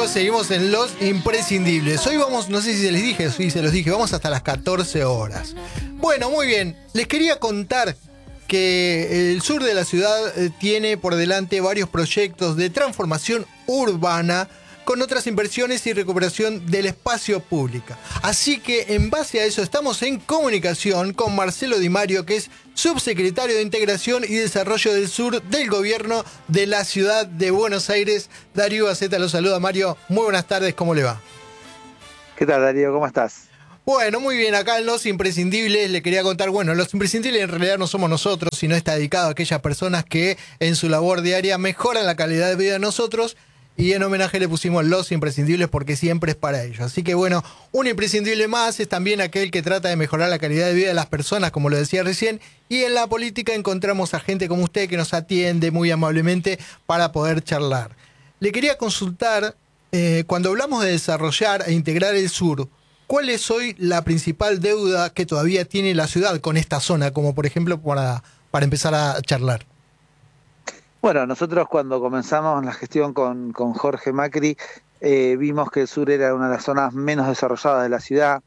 seguimos en Los Imprescindibles. Hoy vamos, no sé si se les dije, sí, se los dije, vamos hasta las 14 horas. Bueno, muy bien. Les quería contar que el sur de la ciudad tiene por delante varios proyectos de transformación urbana con otras inversiones y recuperación del espacio público. Así que en base a eso estamos en comunicación con Marcelo Di Mario, que es subsecretario de Integración y Desarrollo del Sur del Gobierno de la Ciudad de Buenos Aires. Darío Gaceta lo saluda. Mario, muy buenas tardes, ¿cómo le va? ¿Qué tal, Darío? ¿Cómo estás? Bueno, muy bien, acá en Los Imprescindibles le quería contar, bueno, Los Imprescindibles en realidad no somos nosotros, sino está dedicado a aquellas personas que en su labor diaria mejoran la calidad de vida de nosotros. Y en homenaje le pusimos Los Imprescindibles porque siempre es para ellos. Así que bueno, un imprescindible más es también aquel que trata de mejorar la calidad de vida de las personas, como lo decía recién. Y en la política encontramos a gente como usted que nos atiende muy amablemente para poder charlar. Le quería consultar, cuando hablamos de desarrollar e integrar el sur, ¿cuál es hoy la principal deuda que todavía tiene la ciudad con esta zona? Como por ejemplo para empezar a charlar. Bueno, nosotros cuando comenzamos la gestión con Jorge Macri, vimos que el sur era una de las zonas menos desarrolladas de la ciudad,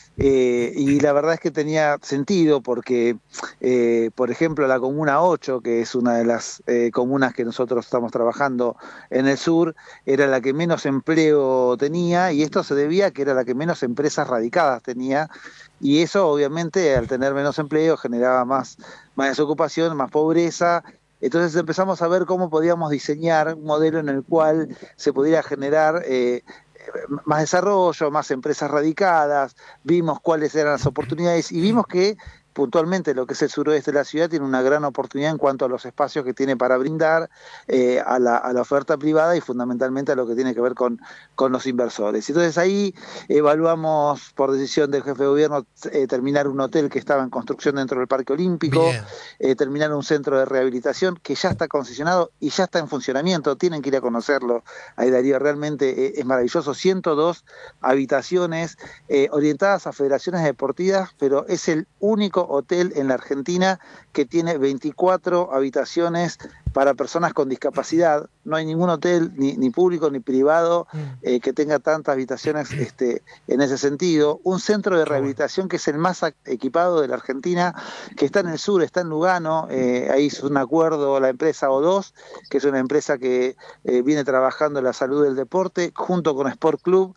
y la verdad es que tenía sentido porque, por ejemplo, la Comuna 8, que es una de las comunas que nosotros estamos trabajando en el sur, era la que menos empleo tenía, y esto se debía a que era la que menos empresas radicadas tenía, y eso obviamente al tener menos empleo generaba más desocupación, más pobreza. Entonces empezamos a ver cómo podíamos diseñar un modelo en el cual se pudiera generar más desarrollo, más empresas radicadas, vimos cuáles eran las oportunidades y vimos que puntualmente lo que es el suroeste de la ciudad tiene una gran oportunidad en cuanto a los espacios que tiene para brindar a la oferta privada y fundamentalmente a lo que tiene que ver con los inversores. Entonces ahí evaluamos por decisión del jefe de gobierno terminar un hotel que estaba en construcción dentro del Parque Olímpico, terminar un centro de rehabilitación que ya está concesionado y ya está en funcionamiento, tienen que ir a conocerlo. Ahí, Darío, realmente es maravilloso, 102 habitaciones orientadas a federaciones deportivas, pero es el único hotel en la Argentina que tiene 24 habitaciones para personas con discapacidad. No hay ningún hotel, ni público ni privado, que tenga tantas habitaciones en ese sentido. Un centro de rehabilitación que es el más equipado de la Argentina, que está en el sur, está en Lugano. Ahí hizo un acuerdo la empresa O2, que es una empresa que viene trabajando en la salud del deporte, junto con Sport Club,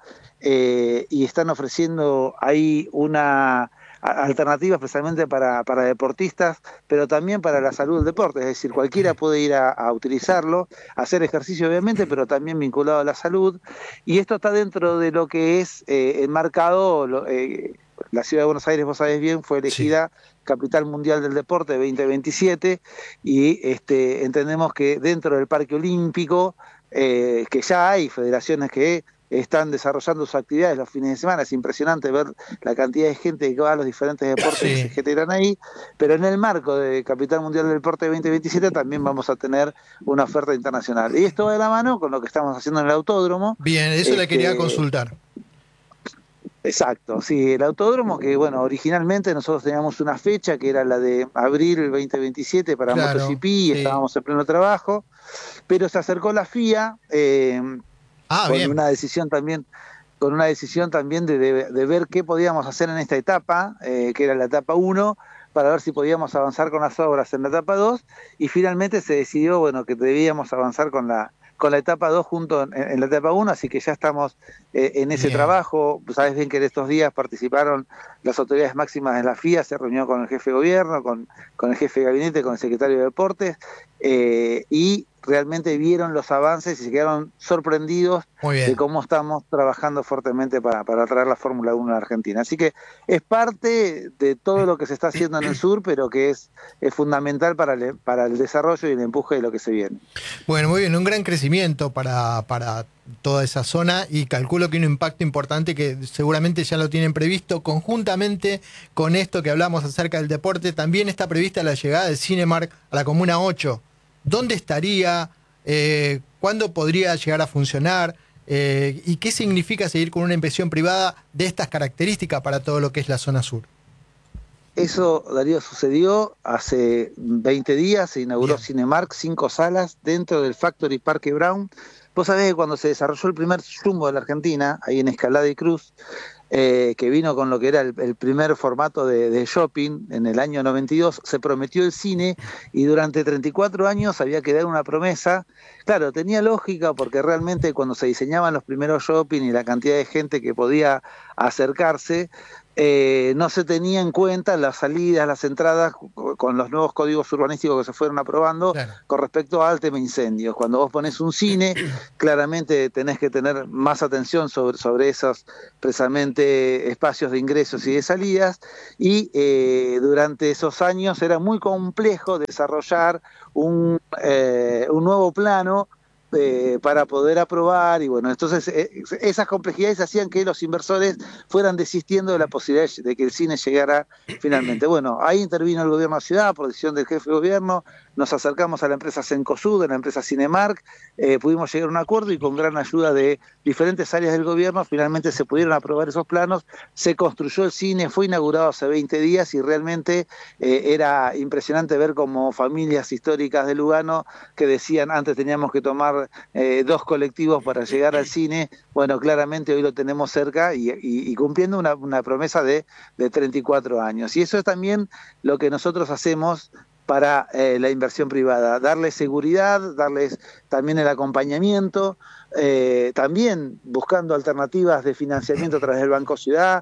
y están ofreciendo ahí una alternativas precisamente para deportistas, pero también para la salud del deporte, es decir, cualquiera puede ir a utilizarlo, hacer ejercicio obviamente, pero también vinculado a la salud, y esto está dentro de lo que es enmarcado, la ciudad de Buenos Aires, vos sabés bien, fue elegida Capital Mundial del Deporte 2027, y entendemos que dentro del Parque Olímpico, que ya hay federaciones que están desarrollando sus actividades los fines de semana. Es impresionante ver la cantidad de gente que va a los diferentes deportes que se generan ahí, pero en el marco de Capital Mundial del Deporte 2027 también vamos a tener una oferta internacional. Y esto va de la mano con lo que estamos haciendo en el autódromo. Bien, eso le quería consultar. Exacto, sí, el autódromo que, bueno, originalmente nosotros teníamos una fecha que era la de abril del 2027 para MotoGP, y estábamos en pleno trabajo, pero se acercó la FIA, con una decisión también de ver qué podíamos hacer en esta etapa, que era la etapa 1, para ver si podíamos avanzar con las obras en la etapa 2, y finalmente se decidió, bueno, que debíamos avanzar con la etapa 2 junto en la etapa 1, así que ya estamos en ese trabajo. Sabes bien que en estos días participaron las autoridades máximas de la FIA, se reunió con el jefe de gobierno, con el jefe de gabinete, con el secretario de Deportes, y realmente vieron los avances y se quedaron sorprendidos de cómo estamos trabajando fuertemente para traer la Fórmula 1 a la Argentina. Así que es parte de todo lo que se está haciendo en el sur, pero que es fundamental para el desarrollo y el empuje de lo que se viene. Bueno, muy bien, un gran crecimiento para toda esa zona, y calculo que un impacto importante que seguramente ya lo tienen previsto. Conjuntamente con esto que hablamos acerca del deporte, también está prevista la llegada del Cinemark a la Comuna 8. ¿Dónde estaría? ¿Cuándo podría llegar a funcionar? ¿Y qué significa seguir con una inversión privada de estas características para todo lo que es la zona sur? Eso, Darío, sucedió hace 20 días, se inauguró Cinemark, 5 salas dentro del Factory Parque Brown, Vos sabés que cuando se desarrolló el primer Jumbo de la Argentina, ahí en Escalada y Cruz, que vino con lo que era el primer formato de shopping en el año 92, se prometió el cine y durante 34 años había que dar una promesa. Claro, tenía lógica porque realmente cuando se diseñaban los primeros shopping y la cantidad de gente que podía acercarse, no se tenía en cuenta las salidas, las entradas con los nuevos códigos urbanísticos que se fueron aprobando, claro, con respecto al tema incendios. Cuando vos ponés un cine, claramente tenés que tener más atención sobre esos precisamente espacios de ingresos y de salidas, y durante esos años era muy complejo desarrollar un nuevo plano para poder aprobar, y bueno, entonces esas complejidades hacían que los inversores fueran desistiendo de la posibilidad de que el cine llegara finalmente. Bueno, ahí intervino el gobierno de la ciudad por decisión del jefe de gobierno, nos acercamos a la empresa Cencosud, a la empresa Cinemark, pudimos llegar a un acuerdo y con gran ayuda de diferentes áreas del gobierno finalmente se pudieron aprobar esos planos, se construyó el cine, fue inaugurado hace 20 días y realmente era impresionante ver como familias históricas de Lugano que decían antes teníamos que tomar 2 colectivos para llegar al cine, bueno, claramente hoy lo tenemos cerca y cumpliendo una promesa de 34 años. Y eso es también lo que nosotros hacemos para la inversión privada, darles seguridad, darles también el acompañamiento, también buscando alternativas de financiamiento a través del Banco Ciudad.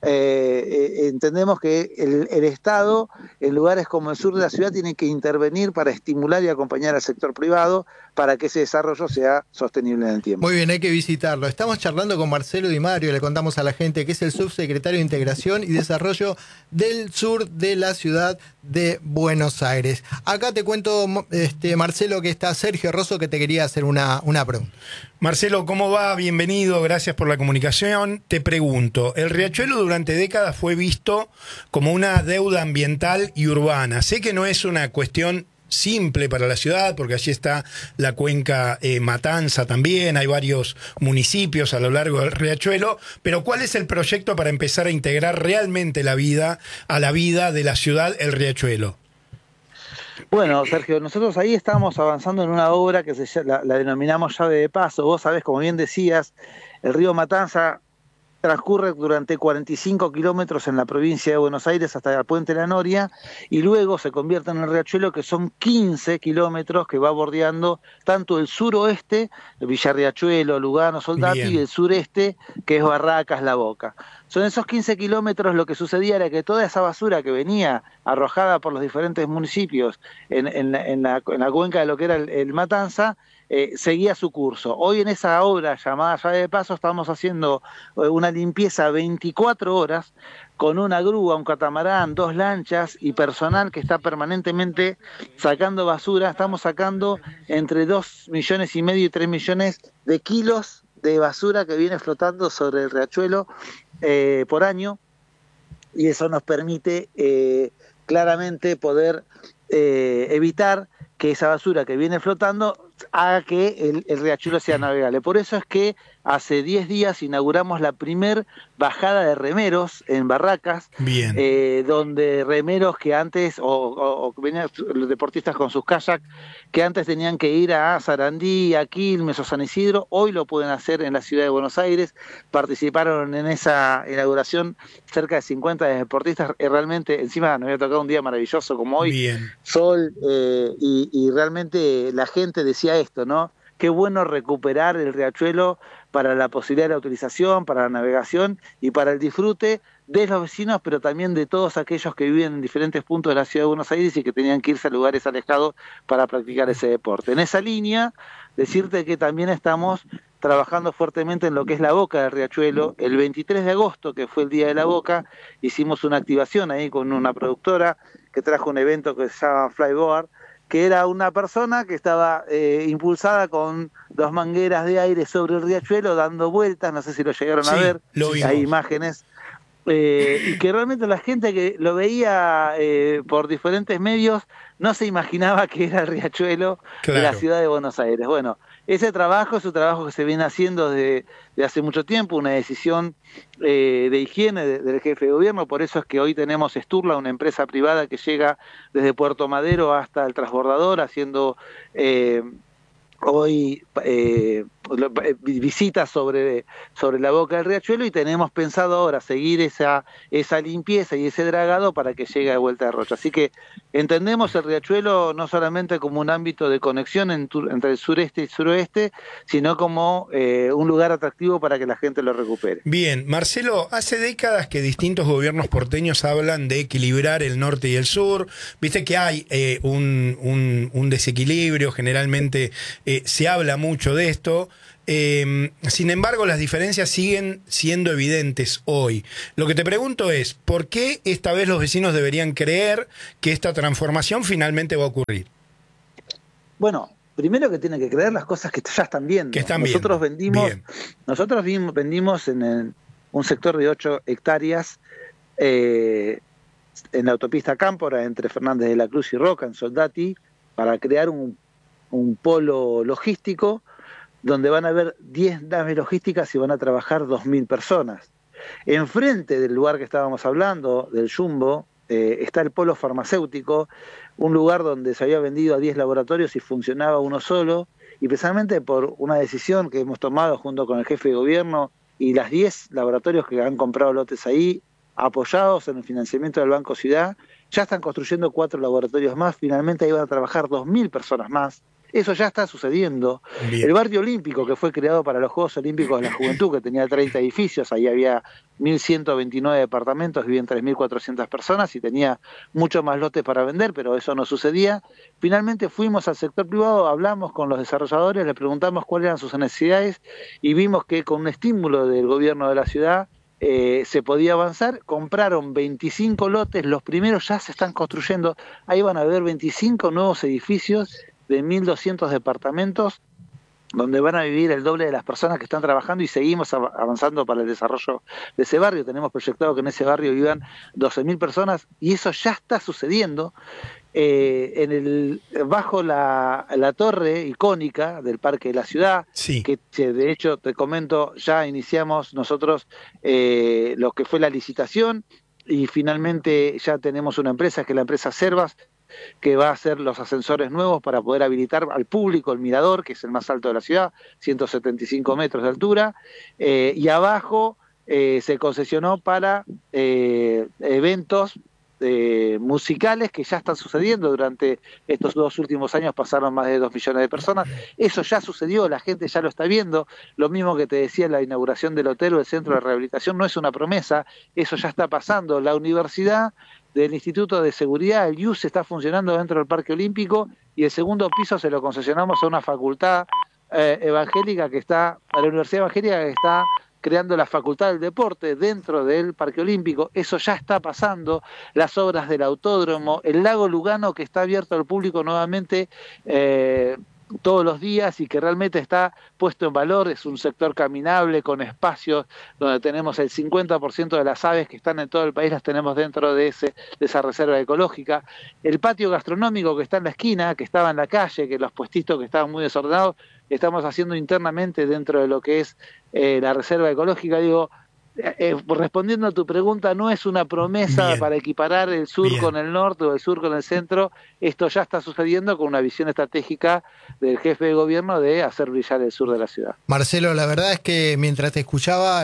Entendemos que el Estado, en lugares como el sur de la ciudad, tiene que intervenir para estimular y acompañar al sector privado para que ese desarrollo sea sostenible en el tiempo. Muy bien, hay que visitarlo. Estamos charlando con Marcelo Di Mario, le contamos a la gente que es el subsecretario de Integración y Desarrollo del sur de la ciudad de Buenos Aires. Acá te cuento, Marcelo, que está Sergio Rosso, que te quería hacer una pregunta. Marcelo, ¿cómo va? Bienvenido, gracias por la comunicación. Te pregunto, el riachuelo durante décadas fue visto como una deuda ambiental y urbana. Sé que no es una cuestión simple para la ciudad, porque allí está la cuenca Matanza también, hay varios municipios a lo largo del riachuelo, pero ¿cuál es el proyecto para empezar a integrar realmente a la vida de la ciudad el riachuelo? Bueno, Sergio, nosotros ahí estamos avanzando en una obra que la denominamos llave de paso. Vos sabés, como bien decías, el río Matanza transcurre durante 45 kilómetros en la provincia de Buenos Aires hasta el Puente La Noria y luego se convierte en el riachuelo, que son 15 kilómetros que va bordeando tanto el suroeste, Villarriachuelo, Lugano, Soldati, y el sureste, que es Barracas, La Boca. Son esos 15 kilómetros. Lo que sucedía era que toda esa basura que venía arrojada por los diferentes municipios en la cuenca de lo que era el Matanza, seguía su curso. Hoy en esa obra llamada Llave de Paso estamos haciendo una limpieza 24 horas con una grúa, un catamarán, 2 lanchas y personal que está permanentemente sacando basura. Estamos sacando entre 2,5 millones y 3 millones de kilos de basura que viene flotando sobre el riachuelo por año, y eso nos permite claramente poder evitar que esa basura que viene flotando haga que el riachuelo sea navegable. Por eso es que hace 10 días inauguramos la primer bajada de remeros en Barracas, donde remeros que antes, o venían los deportistas con sus kayak, que antes tenían que ir a Sarandí, a Quilmes o San Isidro, hoy lo pueden hacer en la ciudad de Buenos Aires. Participaron en esa inauguración cerca de 50 deportistas, realmente encima nos había tocado un día maravilloso como hoy, sol, y realmente la gente decía esto, ¿no? Qué bueno recuperar el riachuelo para la posibilidad de la utilización, para la navegación y para el disfrute de los vecinos, pero también de todos aquellos que viven en diferentes puntos de la ciudad de Buenos Aires y que tenían que irse a lugares alejados para practicar ese deporte. En esa línea, decirte que también estamos trabajando fuertemente en lo que es la boca del riachuelo. El 23 de agosto, que fue el Día de la Boca, hicimos una activación ahí con una productora que trajo un evento que se llama Flyboard, que era una persona que estaba impulsada con 2 mangueras de aire sobre el riachuelo dando vueltas, no sé si lo llegaron a ver, hay imágenes, y que realmente la gente que lo veía por diferentes medios no se imaginaba que era el riachuelo de la ciudad de Buenos Aires. Bueno, ese trabajo es un trabajo que se viene haciendo de hace mucho tiempo, una decisión de higiene del jefe de gobierno. Por eso es que hoy tenemos Sturla, una empresa privada que llega desde Puerto Madero hasta el transbordador, haciendo hoy visitas sobre la boca del riachuelo, y tenemos pensado ahora seguir esa limpieza y ese dragado para que llegue de vuelta de Rocha. Así que entendemos el riachuelo no solamente como un ámbito de conexión entre el sureste y el suroeste, sino como un lugar atractivo para que la gente lo recupere. Bien, Marcelo, hace décadas que distintos gobiernos porteños hablan de equilibrar el norte y el sur. Viste que hay un desequilibrio, generalmente se habla mucho de esto. Sin embargo, las diferencias siguen siendo evidentes hoy. Lo que te pregunto es, ¿por qué esta vez los vecinos deberían creer que esta transformación finalmente va a ocurrir? Bueno, primero que tienen que creer las cosas que ya están viendo. Que están nosotros viendo. vendimos en un sector de 8 hectáreas en la autopista Cámpora, entre Fernández de la Cruz y Roca, en Soldati, para crear un polo logístico donde van a haber 10 naves logísticas y van a trabajar 2.000 personas. Enfrente del lugar que estábamos hablando, del Jumbo, está el polo farmacéutico, un lugar donde se había vendido a 10 laboratorios y funcionaba uno solo, y precisamente por una decisión que hemos tomado junto con el jefe de gobierno y las 10 laboratorios que han comprado lotes ahí, apoyados en el financiamiento del Banco Ciudad, ya están construyendo 4 laboratorios más, finalmente ahí van a trabajar 2.000 personas más. Eso ya está sucediendo. Bien. El barrio olímpico, que fue creado para los Juegos Olímpicos de la Juventud, que tenía 30 edificios, ahí había 1.129 departamentos, vivían 3.400 personas y tenía mucho más lotes para vender, pero eso no sucedía. Finalmente fuimos al sector privado, hablamos con los desarrolladores, les preguntamos cuáles eran sus necesidades y vimos que con un estímulo del gobierno de la ciudad se podía avanzar. Compraron 25 lotes, los primeros ya se están construyendo, ahí van a haber 25 nuevos edificios de 1.200 departamentos, donde van a vivir el doble de las personas que están trabajando, y seguimos avanzando para el desarrollo de ese barrio. Tenemos proyectado que en ese barrio vivan 12.000 personas, y eso ya está sucediendo. Bajo la torre icónica del Parque de la Ciudad, Sí. que de hecho, te comento, ya iniciamos nosotros lo que fue la licitación, y finalmente ya tenemos una empresa, que es la empresa Servas, que va a hacer los ascensores nuevos para poder habilitar al público el mirador, que es el más alto de la ciudad, 175 metros de altura, y abajo se concesionó para eventos musicales que ya están sucediendo. Durante estos 2 últimos años pasaron más de 2 millones de personas. Eso ya sucedió, la gente ya lo está viendo. Lo mismo que te decía, la inauguración del hotel o del centro de rehabilitación no es una promesa, eso ya está pasando. La universidad del Instituto de Seguridad, el IUS, está funcionando dentro del Parque Olímpico, y el segundo piso se lo concesionamos a una facultad evangélica que está, a la Universidad Evangélica, que está creando la Facultad del Deporte dentro del Parque Olímpico. Eso ya está pasando. Las obras del autódromo, el lago Lugano, que está abierto al público nuevamente todos los días y que realmente está puesto en valor. Es un sector caminable con espacios donde tenemos el 50% de las aves que están en todo el país, las tenemos dentro de esa reserva ecológica. El patio gastronómico que está en la esquina, que estaba en la calle, que los puestitos que estaban muy desordenados, estamos haciendo internamente dentro de lo que es la reserva ecológica. Digo, respondiendo a tu pregunta, no es una promesa Bien. para equiparar el sur Bien. con el norte o el sur con el centro. Esto ya está sucediendo con una visión estratégica del jefe de gobierno de hacer brillar el sur de la ciudad. Marcelo, la verdad es que mientras te escuchaba,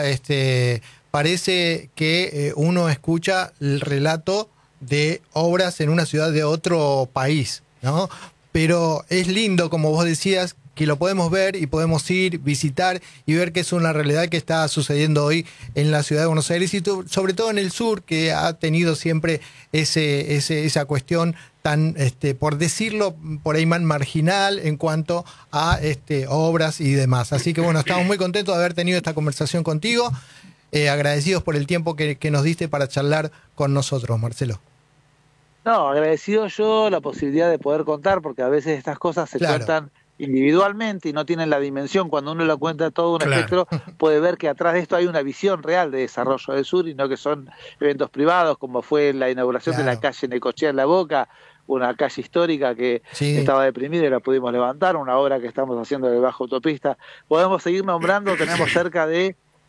parece que uno escucha el relato de obras en una ciudad de otro país, ¿no? Pero es lindo, como vos decías, que lo podemos ver y podemos ir, visitar y ver que es una realidad que está sucediendo hoy en la ciudad de Buenos Aires, y sobre todo en el sur, que ha tenido siempre esa cuestión tan, por decirlo por ahí, más marginal en cuanto a obras y demás. Así que bueno, estamos muy contentos de haber tenido esta conversación contigo, agradecidos por el tiempo que nos diste para charlar con nosotros, Marcelo. No, agradecido yo la posibilidad de poder contar, porque a veces estas cosas se cuentan individualmente y no tienen la dimensión. Cuando uno lo cuenta todo un espectro, puede ver que atrás de esto hay una visión real de desarrollo del sur, y no que son eventos privados, como fue la inauguración de la calle Necochea en La Boca, una calle histórica que estaba deprimida y la pudimos levantar, una obra que estamos haciendo de baja autopista. Podemos seguir nombrando, tenemos cerca de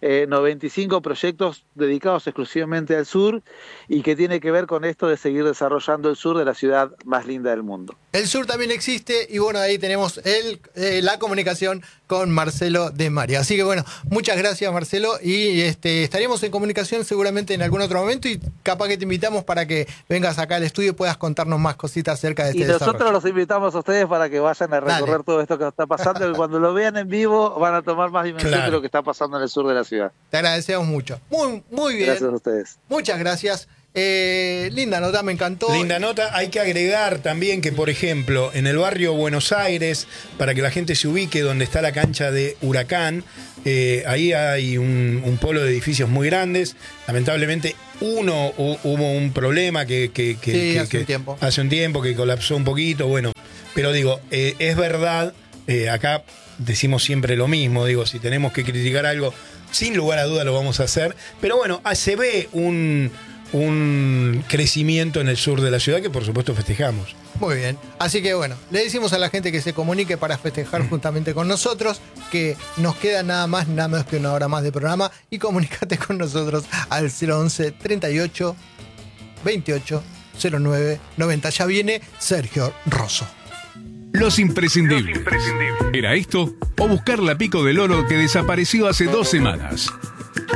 95 proyectos dedicados exclusivamente al sur y que tiene que ver con esto de seguir desarrollando el sur de la ciudad más linda del mundo. El sur también existe y bueno, ahí tenemos la comunicación con Marcelo de María. Así que bueno, muchas gracias Marcelo y estaríamos en comunicación seguramente en algún otro momento y capaz que te invitamos para que vengas acá al estudio y puedas contarnos más cositas acerca de este desarrollo. Y nosotros los invitamos a ustedes para que vayan a recorrer todo esto que está pasando y cuando lo vean en vivo van a tomar más dimensión de lo que está pasando en el sur de la ciudad. Te agradecemos mucho. Muy bien. Gracias a ustedes. Muchas gracias. Linda nota, me encantó. Linda nota. Hay que agregar también que, por ejemplo, en el barrio Buenos Aires, para que la gente se ubique donde está la cancha de Huracán, ahí hay un polo de edificios muy grandes. Lamentablemente, hubo un problema hace un tiempo que colapsó un poquito. Bueno, pero digo, es verdad, acá decimos siempre lo mismo. Digo, si tenemos que criticar algo, sin lugar a duda lo vamos a hacer. Pero bueno, se ve un crecimiento en el sur de la ciudad que por supuesto festejamos. Muy bien, así que bueno, le decimos a la gente que se comunique para festejar juntamente con nosotros, que nos queda nada menos que una hora más de programa y comunícate con nosotros al 011 38 28 09 90. Ya viene Sergio Rosso. Los imprescindibles. ¿Era esto o buscar la Pico del Oro que desapareció hace 2 semanas?